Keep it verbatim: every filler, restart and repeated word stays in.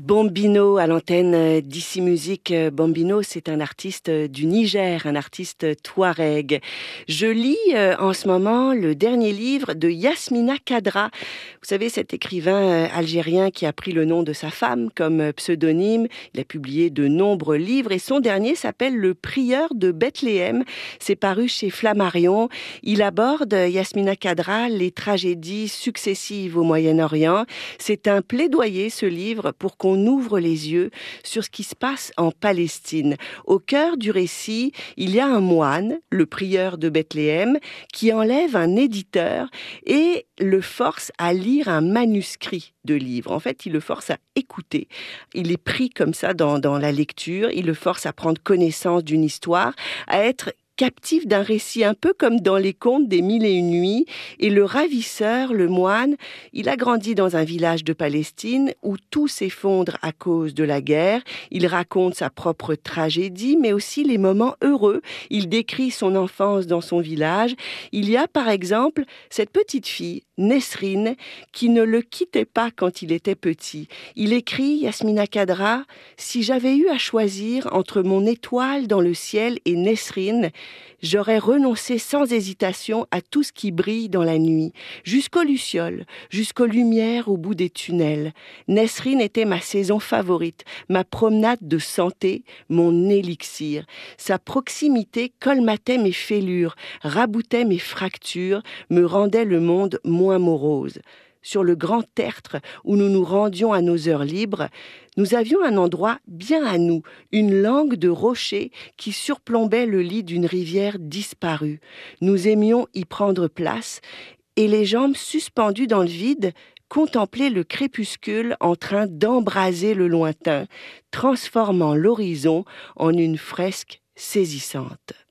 Bambino à l'antenne d'Ici Musique. Bambino, c'est un artiste du Niger, un artiste touareg. Je lis en ce moment le dernier livre de Yasmina Khadra. Vous savez, cet écrivain algérien qui a pris le nom de sa femme comme pseudonyme. Il a publié de nombreux livres et son dernier s'appelle Le Prieur de Bethléem. C'est paru chez Flammarion. Il aborde, Yasmina Khadra, les tragédies successives au Moyen-Orient. C'est un plaidoyer, ce livre, pour qu'on On ouvre les yeux sur ce qui se passe en Palestine. Au cœur du récit, il y a un moine, le prieur de Bethléem, qui enlève un éditeur et le force à lire un manuscrit de livre. En fait, il le force à écouter. Il est pris comme ça dans, dans la lecture, il le force à prendre connaissance d'une histoire, à être captif d'un récit, un peu comme dans les contes des Mille et Une Nuits. Et le ravisseur, le moine, il a grandi dans un village de Palestine où tout s'effondre à cause de la guerre. Il raconte sa propre tragédie, mais aussi les moments heureux. Il décrit son enfance dans son village. Il y a par exemple cette petite fille, Nesrine, qui ne le quittait pas quand il était petit. Il écrit, Yasmina Khadra, « Si j'avais eu à choisir entre mon étoile dans le ciel et Nesrine, j'aurais renoncé sans hésitation à tout ce qui brille dans la nuit, jusqu'aux lucioles, jusqu'aux lumières au bout des tunnels. Nesrine était ma saison favorite, ma promenade de santé, mon élixir. Sa proximité colmatait mes fêlures, raboutait mes fractures, me rendait le monde moins morose. Sur le grand tertre où nous nous rendions à nos heures libres, nous avions un endroit bien à nous, une langue de rocher qui surplombait le lit d'une rivière disparue. Nous aimions y prendre place et les jambes suspendues dans le vide, contempler le crépuscule en train d'embraser le lointain, transformant l'horizon en une fresque saisissante.